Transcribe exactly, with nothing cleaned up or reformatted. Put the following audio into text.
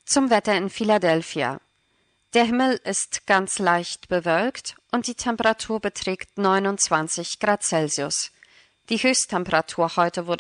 Zum Wetter in Philadelphia. Der Himmel ist ganz leicht bewölkt und die Temperatur beträgt neunundzwanzig Grad Celsius. Die Höchsttemperatur heute wurde